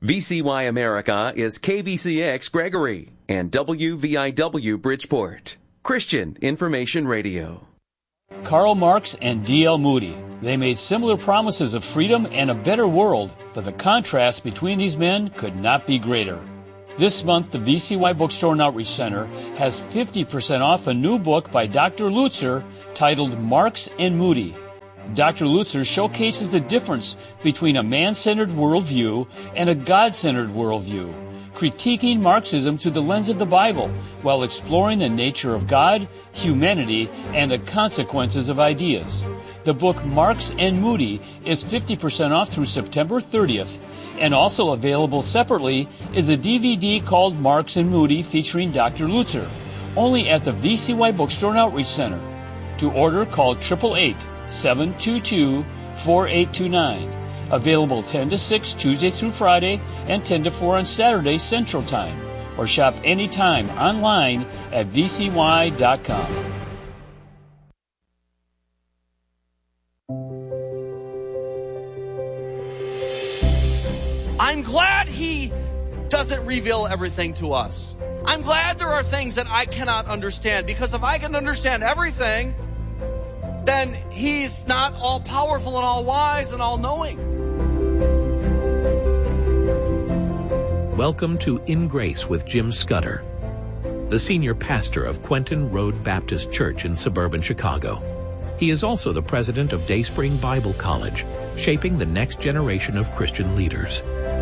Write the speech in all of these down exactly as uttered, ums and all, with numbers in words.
V C Y America is K V C X Gregory and W V I W Bridgeport. Christian Information Radio. Karl Marx and D L Moody. They made similar promises of freedom and a better world, but the contrast between these men could not be greater. This month, the V C Y Bookstore and Outreach Center has fifty percent off a new book by Doctor Lutzer titled Marx and Moody. Doctor Lutzer showcases the difference between a man-centered worldview and a God-centered worldview, critiquing Marxism through the lens of the Bible while exploring the nature of God, humanity, and the consequences of ideas. The book Marx and Moody is fifty percent off through September thirtieth, and also available separately is a D V D called Marx and Moody featuring Doctor Lutzer, only at the V C Y Bookstore and Outreach Center. To order, call eight eight eight, seven two two, four eight two nine. Available ten to six Tuesday through Friday and ten to four on Saturday Central Time. Or shop anytime online at v c y dot com. I'm glad he doesn't reveal everything to us. I'm glad there are things that I cannot understand, because if I can understand everything, then he's not all powerful and all wise and all knowing. Welcome to In Grace with Jim Scudder, the senior pastor of Quentin Road Baptist Church in suburban Chicago. He is also the president of Dayspring Bible College, shaping the next generation of Christian leaders.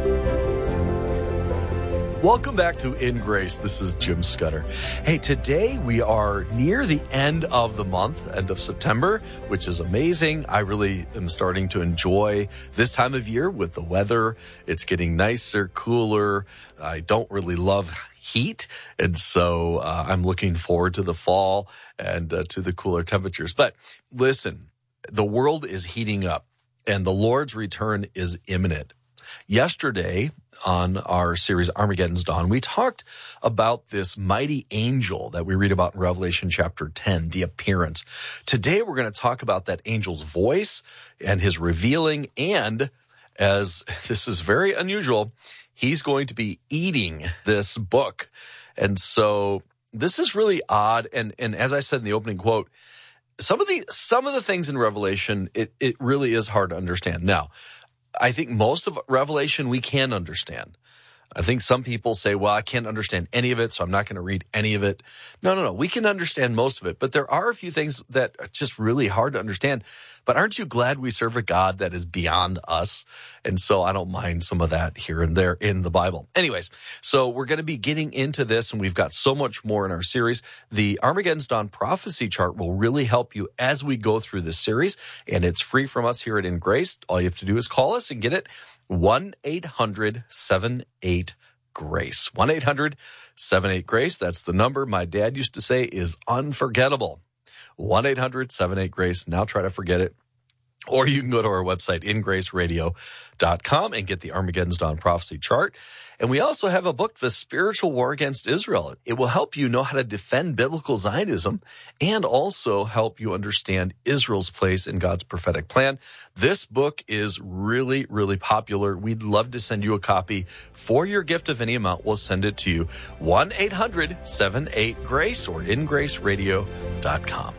Welcome back to In Grace. This is Jim Scudder. Hey, today we are near the end of the month, end of September, which is amazing. I really am starting to enjoy this time of year with the weather. It's getting nicer, cooler. I don't really love heat, and so uh, I'm looking forward to the fall and uh, to the cooler temperatures. But listen, the world is heating up, and the Lord's return is imminent. Yesterday, on our series Armageddon's Dawn, we talked about this mighty angel that we read about in Revelation chapter ten, the appearance. Today, we're going to talk about that angel's voice and his revealing, and as this is very unusual, he's going to be eating this book. And so this is really odd. And, and as I said in the opening quote, some of the, some of the things in Revelation, it, it really is hard to understand. Now, I think most of Revelation we can understand. I think some people say, well, I can't understand any of it, so I'm not going to read any of it. No, no, no. We can understand most of it, but there are a few things that are just really hard to understand. But aren't you glad we serve a God that is beyond us? And so I don't mind some of that here and there in the Bible. Anyways, so we're going to be getting into this, and we've got so much more in our series. The Armageddon's Dawn prophecy chart will really help you as we go through this series, and it's free from us here at In Grace. All you have to do is call us and get it. one eight hundred seven eight GRACE. one eight hundred seven eight GRACE. That's the number my dad used to say is unforgettable. one eight hundred seven eight GRACE. Now try to forget it. Or you can go to our website, in grace radio dot com, and get the Armageddon's Dawn prophecy chart. And we also have a book, The Spiritual War Against Israel. It will help you know how to defend biblical Zionism and also help you understand Israel's place in God's prophetic plan. This book is really, really popular. We'd love to send you a copy. For your gift of any amount, we'll send it to you. one eight hundred seven eight GRACE or in grace radio dot com.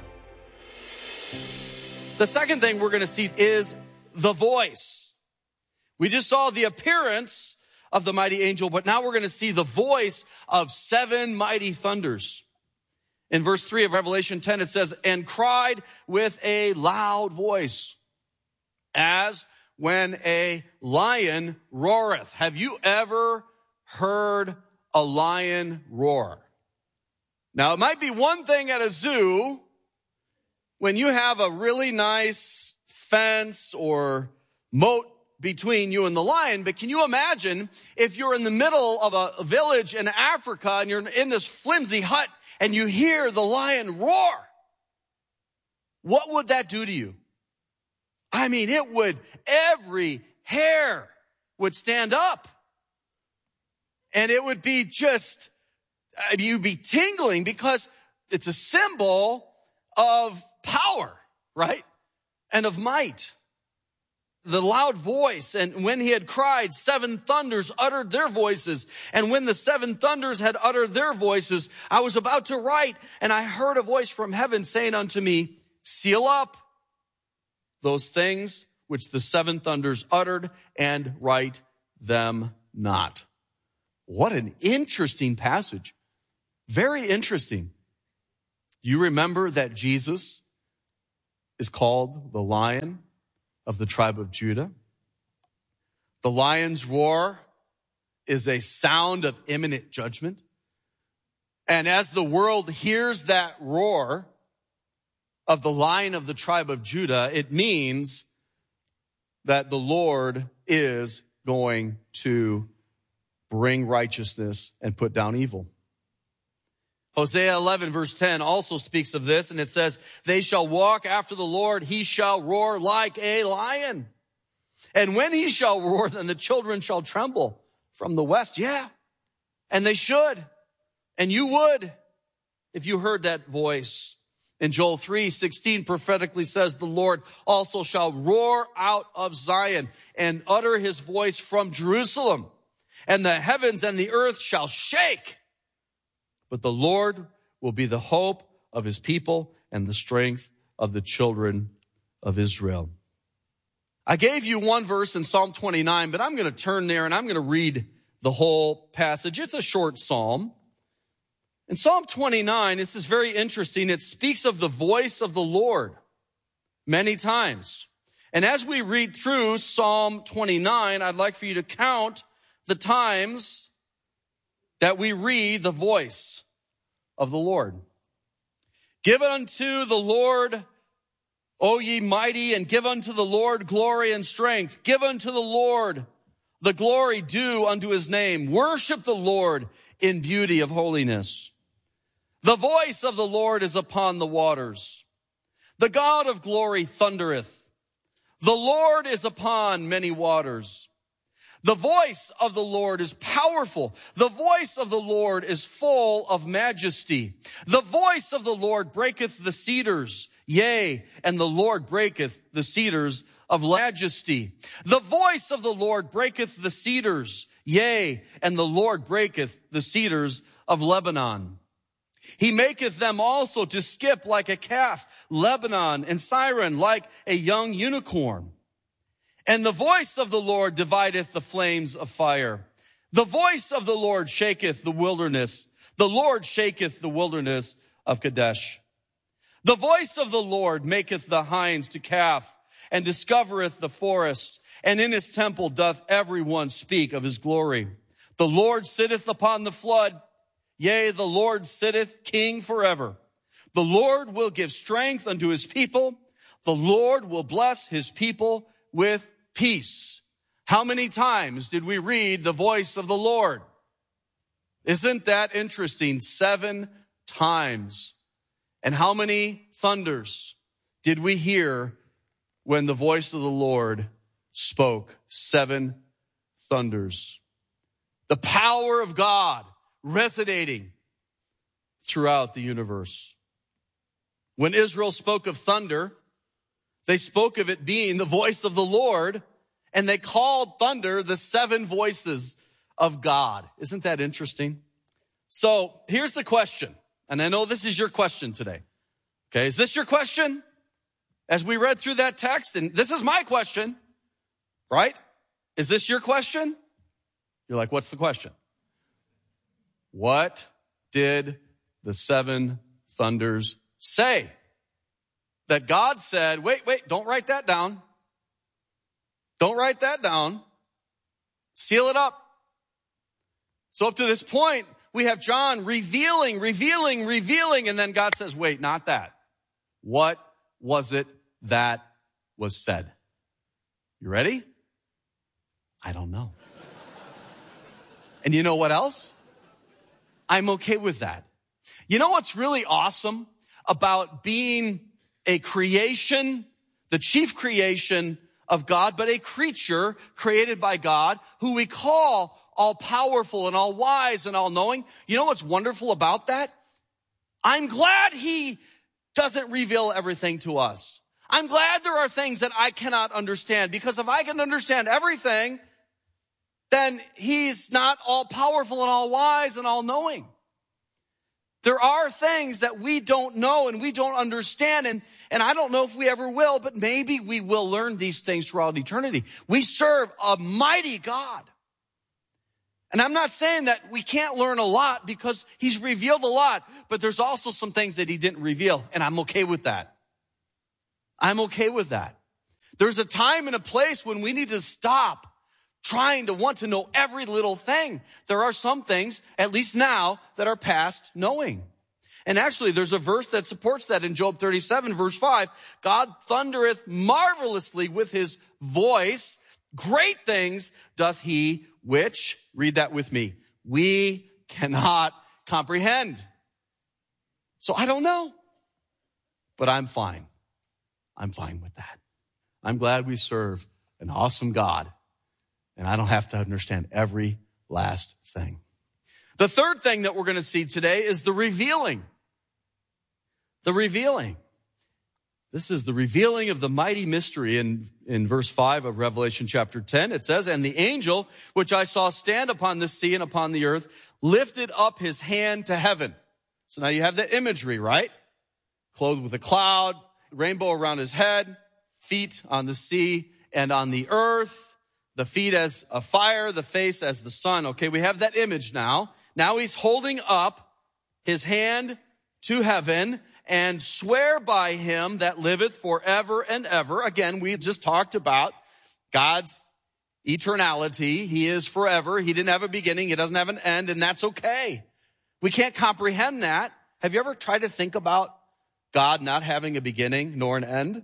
The second thing we're going to see is the voice. We just saw the appearance of the mighty angel, but now we're going to see the voice of seven mighty thunders. In verse three of Revelation ten, it says, and cried with a loud voice, as when a lion roareth. Have you ever heard a lion roar? Now, it might be one thing at a zoo when you have a really nice fence or moat between you and the lion, but can you imagine if you're in the middle of a village in Africa and you're in this flimsy hut and you hear the lion roar? What would that do to you? I mean, it would, every hair would stand up. And it would be just, you'd be tingling because it's a symbol of power, right? And of might. the loud voice. And when he had cried, seven thunders uttered their voices. And when the seven thunders had uttered their voices, I was about to write, and I heard a voice from heaven saying unto me, seal up those things which the seven thunders uttered, and write them not. What an interesting passage. Very interesting. You remember that Jesus is called the Lion of the tribe of Judah. The lion's roar is a sound of imminent judgment. And as the world hears that roar of the Lion of the tribe of Judah, it means that the Lord is going to bring righteousness and put down evil. Hosea eleven verse ten also speaks of this, and it says, they shall walk after the Lord, he shall roar like a lion. And when he shall roar, then the children shall tremble from the west. Yeah, and they should, and you would if you heard that voice. In Joel three sixteen prophetically says, the Lord also shall roar out of Zion and utter his voice from Jerusalem, and the heavens and the earth shall shake. But the Lord will be the hope of his people and the strength of the children of Israel. I gave you one verse in Psalm twenty-nine, but I'm going to turn there and I'm going to read the whole passage. It's a short psalm. In Psalm twenty-nine, this is very interesting. It speaks of the voice of the Lord many times. And as we read through Psalm twenty-nine, I'd like for you to count the times that we read the voice of the Lord. Give unto the Lord, O ye mighty, and give unto the Lord glory and strength. Give unto the Lord the glory due unto his name. Worship the Lord in beauty of holiness. The voice of the Lord is upon the waters. The God of glory thundereth. The Lord is upon many waters. The voice of the Lord is powerful. The voice of the Lord is full of majesty. The voice of the Lord breaketh the cedars. Yea, and the Lord breaketh the cedars of majesty. The voice of the Lord breaketh the cedars. Yea, and the Lord breaketh the cedars of Lebanon. He maketh them also to skip like a calf, Lebanon and Syren like a young unicorn. And the voice of the Lord divideth the flames of fire. The voice of the Lord shaketh the wilderness. The Lord shaketh the wilderness of Kadesh. The voice of the Lord maketh the hinds to calve, and discovereth the forests. And in his temple doth every one speak of his glory. The Lord sitteth upon the flood. Yea, the Lord sitteth king forever. The Lord will give strength unto his people. The Lord will bless his people with peace. How many times did we read the voice of the Lord? Isn't that interesting? Seven times. And how many thunders did we hear when the voice of the Lord spoke? Seven thunders. The power of God resonating throughout the universe. When Israel spoke of thunder, they spoke of it being the voice of the Lord, and they called thunder the seven voices of God. Isn't that interesting? So here's the question, and I know this is your question today. Okay, is this your question? As we read through that text, and this is my question, right? Is this your question? You're like, what's the question? What did the seven thunders say? That God said, wait, wait, don't write that down. Don't write that down. Seal it up. So up to this point, we have John revealing, revealing, revealing, and then God says, wait, not that. What was it that was said? You ready? I don't know. And you know what else? I'm okay with that. You know what's really awesome about being a creation, the chief creation of God, but a creature created by God who we call all powerful and all wise and all knowing? You know what's wonderful about that? I'm glad he doesn't reveal everything to us. I'm glad there are things that I cannot understand, because if I can understand everything, then he's not all powerful and all wise and all knowing. There are things that we don't know and we don't understand, and, and I don't know if we ever will, but maybe we will learn these things throughout eternity. We serve a mighty God. And I'm not saying that we can't learn a lot, because he's revealed a lot, but there's also some things that he didn't reveal, and I'm okay with that. I'm okay with that. There's a time and a place when we need to stop trying to want to know every little thing. There are some things, at least now, that are past knowing. And actually, there's a verse that supports that in Job thirty-seven, verse five. God thundereth marvelously with his voice. Great things doth he, which, read that with me, we cannot comprehend. So I don't know, but I'm fine. I'm fine with that. I'm glad we serve an awesome God, and I don't have to understand every last thing. The third thing that we're going to see today is the revealing. The revealing. This is the revealing of the mighty mystery. In, in verse five of Revelation chapter ten, it says, and the angel which I saw stand upon the sea and upon the earth lifted up his hand to heaven. So now you have the imagery, right? Clothed with a cloud, rainbow around his head, feet on the sea and on the earth, the feet as a fire, the face as the sun. Okay, we have that image now. Now he's holding up his hand to heaven, and swear by him that liveth forever and ever. Again, we just talked about God's eternality. He is forever. He didn't have a beginning. He doesn't have an end, and that's okay. We can't comprehend that. Have you ever tried to think about God not having a beginning nor an end?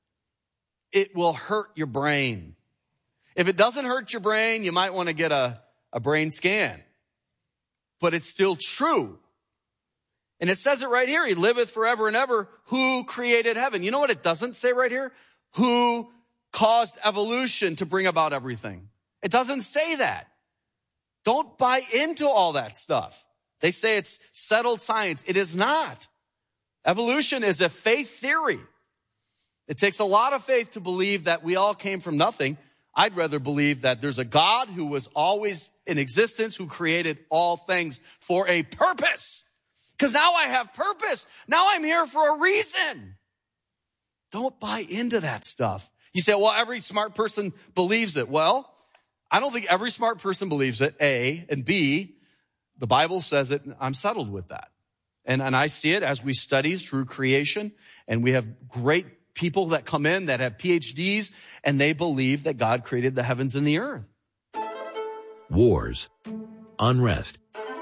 It will hurt your brain. If it doesn't hurt your brain, you might want to get a, a brain scan. But it's still true. And it says it right here. He liveth forever and ever. Who created heaven? You know what it doesn't say right here? Who caused evolution to bring about everything? It doesn't say that. Don't buy into all that stuff. They say it's settled science. It is not. Evolution is a faith theory. It takes a lot of faith to believe that we all came from nothing. I'd rather believe that there's a God who was always in existence, who created all things for a purpose. Because now I have purpose. Now I'm here for a reason. Don't buy into that stuff. You say, well, every smart person believes it. Well, I don't think every smart person believes it, A. And B, the Bible says it, and I'm settled with that. And, and I see it as we study through creation, and we have great people that come in that have P H Ds, and they believe that God created the heavens and the earth. Wars, unrest,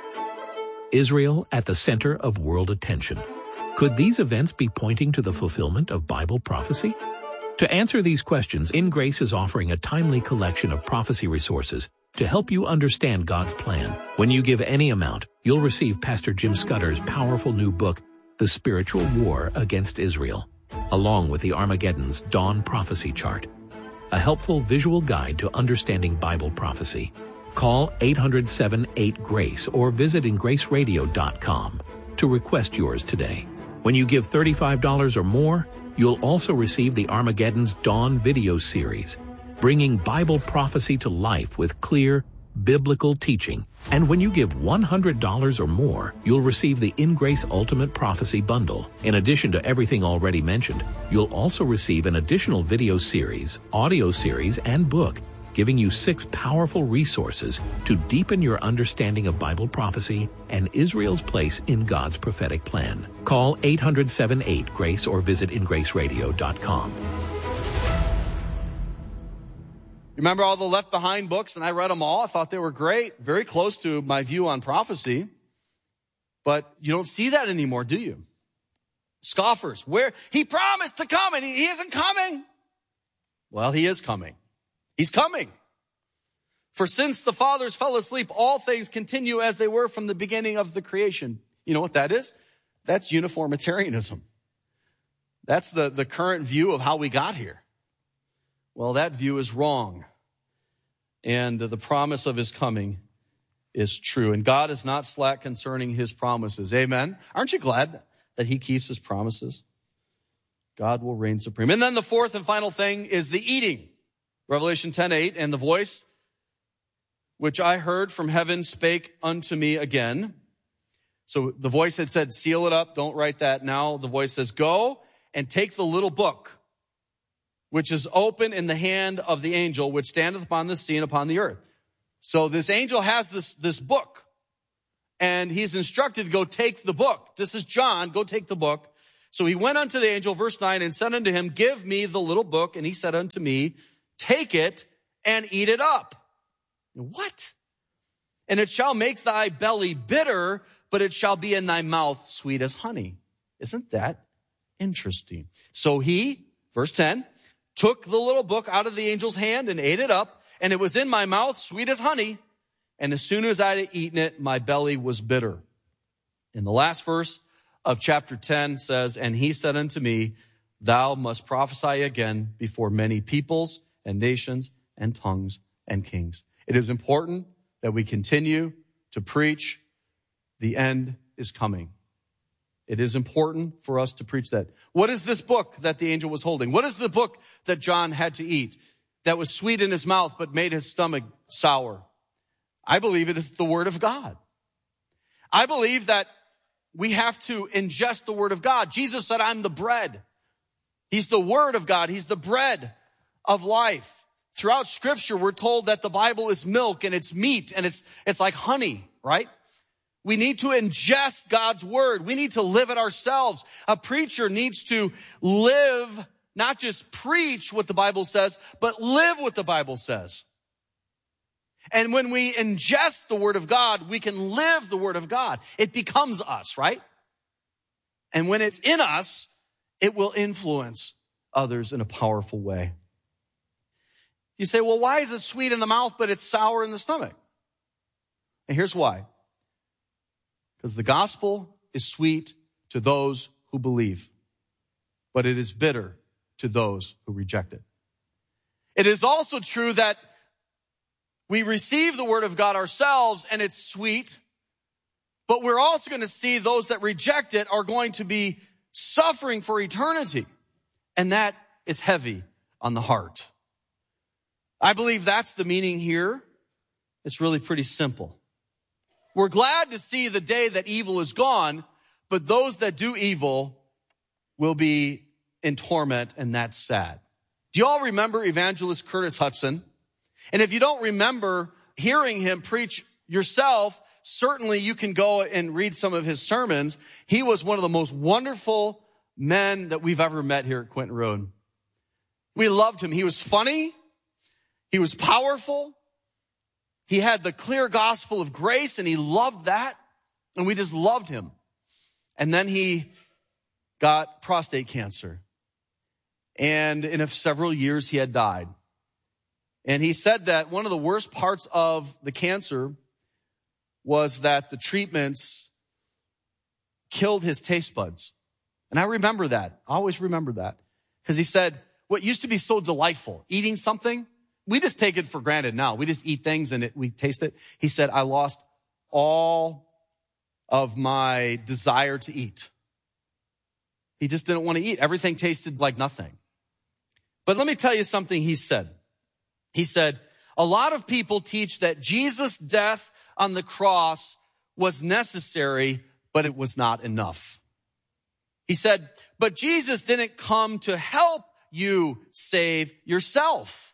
Israel at the center of world attention. Could these events be pointing to the fulfillment of Bible prophecy? To answer these questions, In Grace is offering a timely collection of prophecy resources to help you understand God's plan. When you give any amount, you'll receive Pastor Jim Scudder's powerful new book, The Spiritual War Against Israel, along with the Armageddon's Dawn Prophecy Chart, a helpful visual guide to understanding Bible prophecy. Call eight hundred, seven eight, GRACE or visit in grace radio dot com to request yours today. When you give thirty-five dollars or more, you'll also receive the Armageddon's Dawn video series, bringing Bible prophecy to life with clear, biblical teaching. And when you give one hundred dollars or more, you'll receive the In Grace Ultimate Prophecy Bundle. In addition to everything already mentioned, you'll also receive an additional video series, audio series, and book, giving you six powerful resources to deepen your understanding of Bible prophecy and Israel's place in God's prophetic plan. Call eight hundred, seven eight, GRACE or visit in grace radio dot com. Remember all the Left Behind books, and I read them all. I thought they were great, very close to my view on prophecy. But you don't see that anymore, do you? Scoffers, where he promised to come and he, he isn't coming. Well, he is coming. He's coming. For since the fathers fell asleep, all things continue as they were from the beginning of the creation. You know what that is? That's uniformitarianism. That's the, the current view of how we got here. Well, that view is wrong. And the promise of his coming is true. And God is not slack concerning his promises. Amen? Aren't you glad that he keeps his promises? God will reign supreme. And then the fourth and final thing is the eating. Revelation ten eight, and the voice which I heard from heaven spake unto me again. So the voice had said, seal it up, don't write that. Now the voice says, go and take the little book, which is open in the hand of the angel, which standeth upon the sea and upon the earth. So this angel has this, this book, and he's instructed to go take the book. This is John, go take the book. So he went unto the angel, verse nine, and said unto him, give me the little book. And he said unto me, take it and eat it up. What? And it shall make thy belly bitter, but it shall be in thy mouth sweet as honey. Isn't that interesting? So he, verse ten, took the little book out of the angel's hand and ate it up, and it was in my mouth sweet as honey. And as soon as I had eaten it, my belly was bitter. And the last verse of chapter ten says, and he said unto me, thou must prophesy again before many peoples and nations and tongues and kings. It is important that we continue to preach. The end is coming. It is important for us to preach that. What is this book that the angel was holding? What is the book that John had to eat that was sweet in his mouth but made his stomach sour? I believe it is the Word of God. I believe that we have to ingest the Word of God. Jesus said, I'm the bread. He's the Word of God. He's the bread of life. Throughout Scripture, we're told that the Bible is milk and it's meat and it's, it's like honey, right? We need to ingest God's Word. We need to live it ourselves. A preacher needs to live, not just preach what the Bible says, but live what the Bible says. And when we ingest the Word of God, we can live the Word of God. It becomes us, right? And when it's in us, it will influence others in a powerful way. You say, well, why is it sweet in the mouth, but it's sour in the stomach? And here's why. Because the gospel is sweet to those who believe, but it is bitter to those who reject it. It is also true that we receive the Word of God ourselves and it's sweet, but we're also going to see those that reject it are going to be suffering for eternity. And that is heavy on the heart. I believe that's the meaning here. It's really pretty simple. We're glad to see the day that evil is gone, but those that do evil will be in torment, and that's sad. Do you all remember evangelist Curtis Hudson? And if you don't remember hearing him preach yourself, certainly you can go and read some of his sermons. He was one of the most wonderful men that we've ever met here at Quinton Road. We loved him. He was funny. He was powerful. He had the clear gospel of grace, and he loved that. And we just loved him. And then he got prostate cancer. And in several years, he had died. And he said that one of the worst parts of the cancer was that the treatments killed his taste buds. And I remember that. I always remember that. Because he said, what used to be so delightful, eating something, we just take it for granted now. We just eat things and it, we taste it. He said, I lost all of my desire to eat. He just didn't want to eat. Everything tasted like nothing. But let me tell you something he said. He said, a lot of people teach that Jesus' death on the cross was necessary, but it was not enough. He said, but Jesus didn't come to help you save yourself.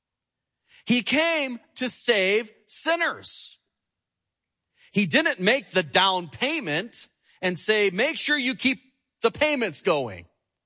He came to save sinners. He didn't make the down payment and say, make sure you keep the payments going.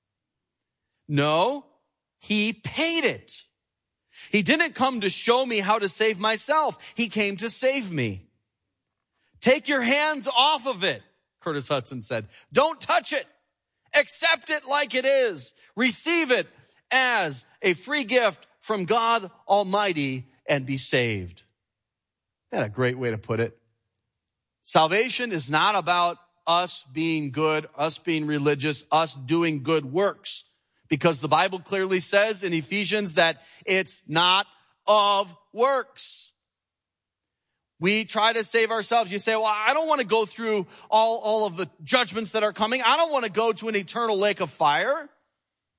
No, he paid it. He didn't come to show me how to save myself. He came to save me. Take your hands off of it, Curtis Hudson said. Don't touch it. Accept it like it is. Receive it as a free gift from God Almighty and be saved. That's a great way to put it. Salvation is not about us being good, us being religious, us doing good works. Because the Bible clearly says in Ephesians that it's not of works. We try to save ourselves. You say, well, I don't want to go through all, all of the judgments that are coming. I don't want to go to an eternal lake of fire.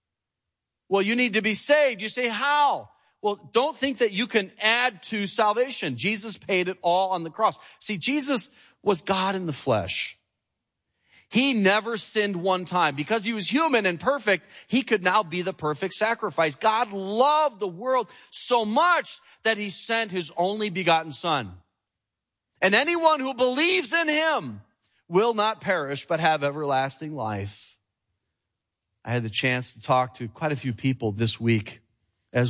Well, you need to be saved. You say, how? Well, don't think that you can add to salvation. Jesus paid it all on the cross. See, Jesus was God in the flesh. He never sinned one time. Because he was human and perfect, he could now be the perfect sacrifice. God loved the world so much that he sent his only begotten Son. And anyone who believes in him will not perish but have everlasting life. I had the chance to talk to quite a few people this week